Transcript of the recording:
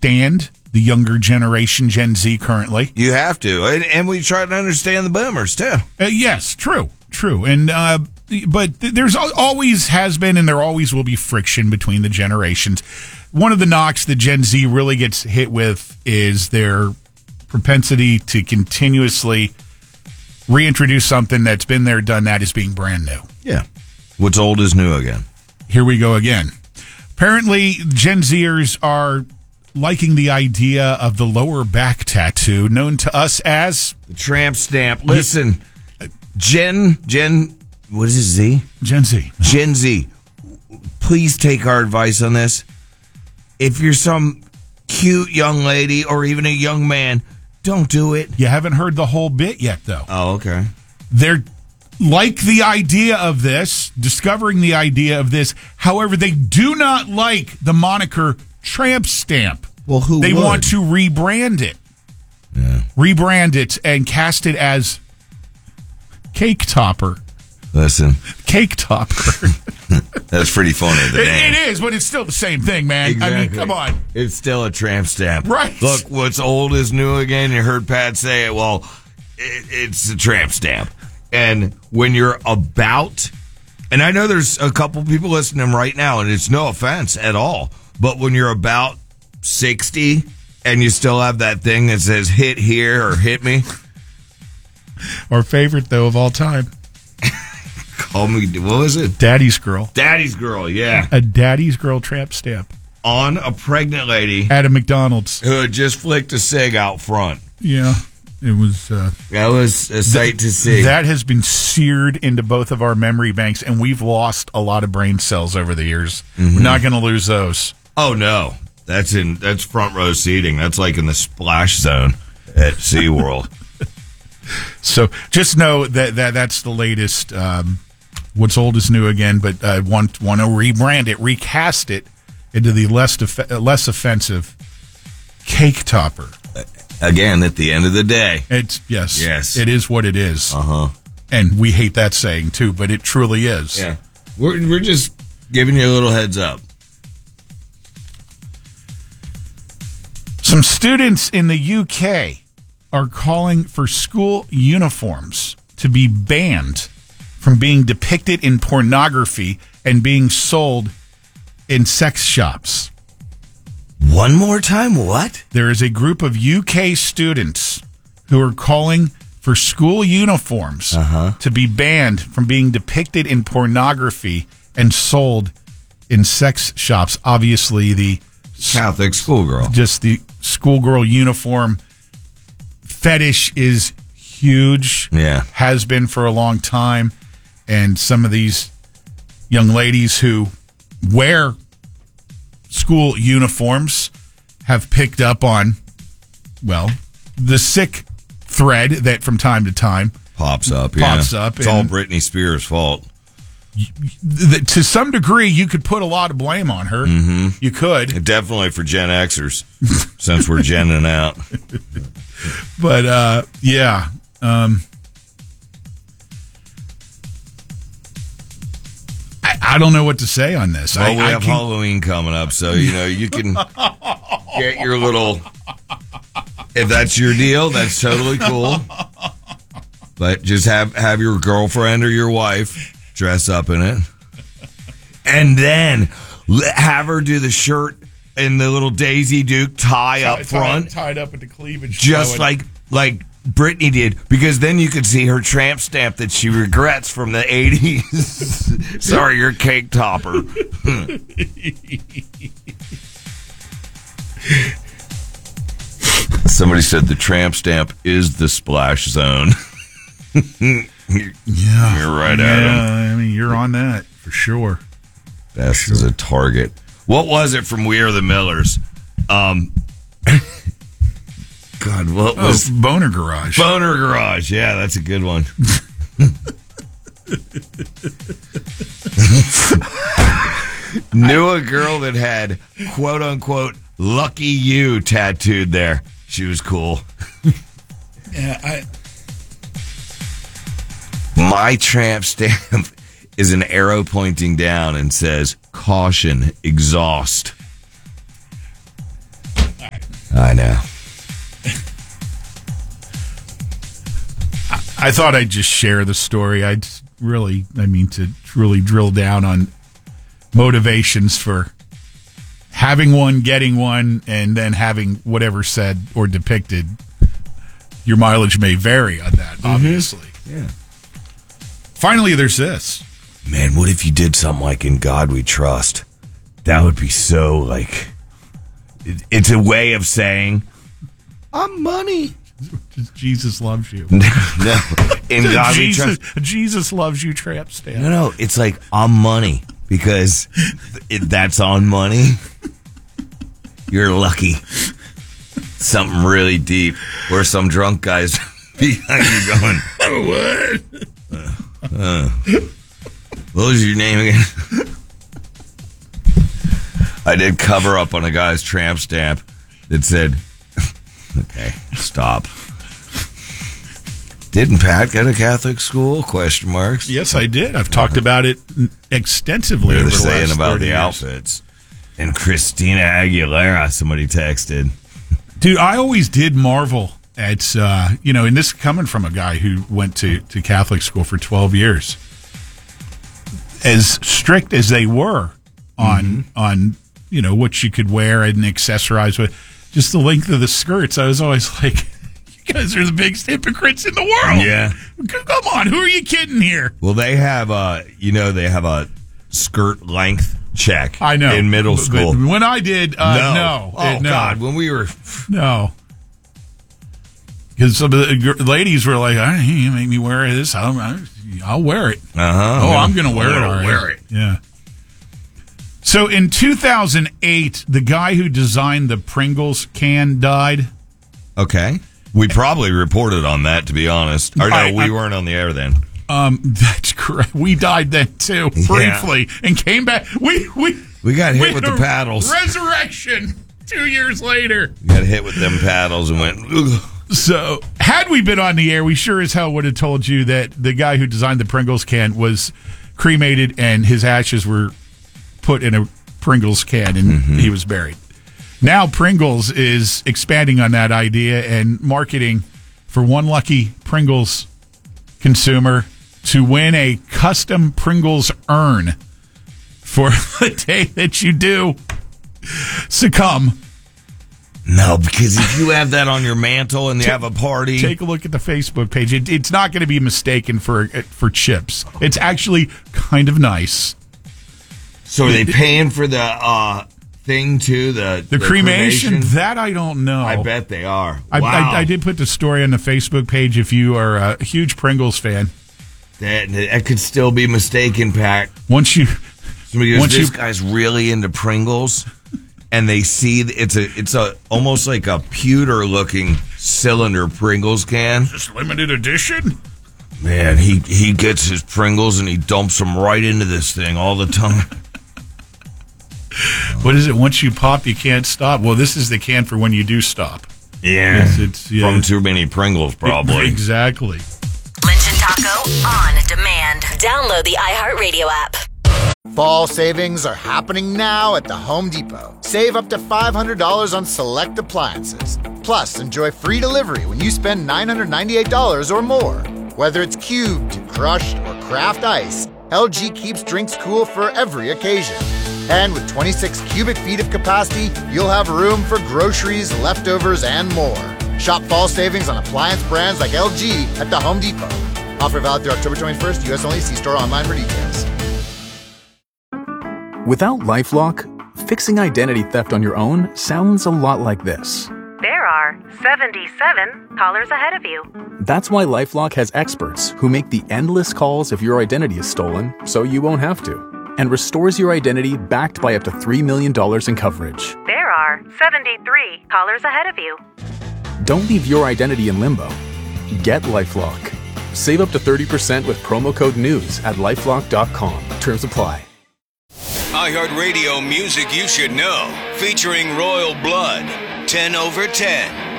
understand the younger generation, Gen Z, currently. You have to. And we try to understand the boomers, too. Yes, true. And but there's always has been and there always will be friction between the generations. One of the knocks that Gen Z really gets hit with is their propensity to continuously reintroduce something that's been there, done that, as being brand new. Yeah. What's old is new again. Here we go again. Apparently, Gen Zers are liking the idea of the lower back tattoo, known to us as the tramp stamp. Listen, Gen, what is it, Z? Gen Z. Gen Z. Please take our advice on this. If you're some cute young lady or even a young man, don't do it. You haven't heard the whole bit yet, though. Oh, okay. They're like the idea of this, discovering the idea of this. However, they do not like the moniker tramp stamp. Well, who They would? want to rebrand it. Yeah. Rebrand it and cast it as Cake Topper. Listen. Cake Topper. That's pretty funny. It is, but it's still the same thing, man. Exactly. I mean, come on. It's still a tramp stamp. Right. Look, what's old is new again. You heard Pat say it. Well, it's a tramp stamp. And when you're about, and I know there's a couple people listening right now, and it's no offense at all, but when you're about 60 and you still have that thing that says hit here or hit me. Our favorite, though, of all time. Call me, what was it? Daddy's Girl. Daddy's Girl, yeah. A Daddy's Girl tramp stamp. On a pregnant lady. At a McDonald's. Who had just flicked a cig out front. Yeah. It was... that was a sight to see. That has been seared into both of our memory banks, and we've lost a lot of brain cells over the years. Mm-hmm. We're not going to lose those. Oh, no. That's front row seating. That's like in the splash zone at SeaWorld. So just know that's the latest... what's old is new again, but want to rebrand it, recast it into the less offensive Cake Topper. Again, at the end of the day. Yes. It is what it is. Uh-huh. And we hate that saying, too, but it truly is. Yeah. We're just giving you a little heads up. Some students in the UK are calling for school uniforms to be banned from being depicted in pornography and being sold in sex shops. One more time, what? There is a group of UK students who are calling for school uniforms to be banned from being depicted in pornography and sold in sex shops. Obviously, the Catholic schoolgirl. Just the schoolgirl uniform fetish is huge. Yeah. Has been for a long time. And some of these young ladies who wear school uniforms have picked up on, well, the sick thread that from time to time pops up. It's all Britney Spears' fault. To some degree, you could put a lot of blame on her. Mm-hmm. You could. Definitely for Gen Xers, since we're genning out. But, yeah. I don't know what to say on this. Well, we have Halloween coming up, so, you can get your little... If that's your deal, that's totally cool. But just have your girlfriend or your wife dress up in it. And then have her do the shirt and the little Daisy Duke tie up front. Tied up at the cleavage. Just like Britney did, because then you could see her tramp stamp that she regrets from the 80s. Sorry, you're Cake Topper. Somebody said the tramp stamp is the splash zone. You're right, Adam. I mean, you're on that for sure. Best as a target. What was it from We Are the Millers? God, what was Boner Garage? Boner Garage. Yeah, that's a good one. Knew a girl that had quote unquote "lucky you" tattooed there. She was cool. Yeah, My tramp stamp is an arrow pointing down and says "Caution, exhaust." I thought I'd just share the story. To really drill down on motivations for having one, getting one, and then having whatever said or depicted. Your mileage may vary on that, obviously. Yeah. Finally, there's this. Man, what if you did something like In God We Trust? That would be so, like... It's a way of saying, I'm money. Jesus loves you. No. In God We Trust. Jesus loves you, tramp stamp. No, it's like, I'm money. Because that's on money. You're lucky. Something really deep. Where some drunk guy's behind you going, what was your name again? I did cover up on a guy's tramp stamp that said, okay, stop. Didn't Pat go to Catholic school? Question marks. Yes, I did. I've talked about it extensively. They were over the saying last about 30 the years. outfits. And Christina Aguilera, somebody texted. Dude, I always did marvel at, and this coming from a guy who went to Catholic school for 12 years. As strict as they were on what you could wear and accessorize with, just the length of the skirts, I was always like, you guys are the biggest hypocrites in the world. Yeah. Come on, who are you kidding here? Well, they have a skirt length check. I know. In middle school. But when I did, no. Oh, no. God. When we were... No. Because some of the ladies were like, you make me wear this. I'll wear it. Uh-huh. Oh, I'm going to wear it. I'll wear it. Yeah. So in 2008, the guy who designed the Pringles can died. Okay. We probably reported on that, to be honest. Or no, we weren't on the air then. That's correct. We died then too, briefly, and came back. We got hit with the paddles. Resurrection 2 years later. We got hit with them paddles and went, ugh. So, had we been on the air, we sure as hell would have told you that the guy who designed the Pringles can was cremated and his ashes were put in a Pringles can and he was buried. Now Pringles is expanding on that idea and marketing for one lucky Pringles consumer to win a custom Pringles urn for the day that you do succumb. No, because if you have that on your mantle and you have a party... Take a look at the Facebook page. It's not going to be mistaken for chips. It's actually kind of nice. So are they paying for the thing too? The cremation? That I don't know. I bet they are. Wow. I did put the story on the Facebook page if you are a huge Pringles fan. That could still be mistaken, Pat. Once this guy's really into Pringles... And they see it's almost like a pewter looking cylinder Pringles can. Just limited edition. Man, he gets his Pringles and he dumps them right into this thing all the time. What is it? Once you pop, you can't stop. Well, this is the can for when you do stop. Yeah, it's from too many Pringles, probably. Exactly. Lynch and Taco on demand. Download the iHeartRadio app. Fall savings are happening now at the Home Depot. Save up to $500 on select appliances. Plus, enjoy free delivery when you spend $998 or more. Whether it's cubed, crushed, or craft ice, LG keeps drinks cool for every occasion. And with 26 cubic feet of capacity, you'll have room for groceries, leftovers, and more. Shop fall savings on appliance brands like LG at the Home Depot. Offer valid through October 21st, U.S. only. See store online for details. Without LifeLock, fixing identity theft on your own sounds a lot like this. There are 77 callers ahead of you. That's why LifeLock has experts who make the endless calls if your identity is stolen, so you won't have to, and restores your identity backed by up to $3 million in coverage. There are 73 callers ahead of you. Don't leave your identity in limbo. Get LifeLock. Save up to 30% with promo code NEWS at LifeLock.com. Terms apply. iHeartRadio music you should know, featuring Royal Blood, 10 over 10.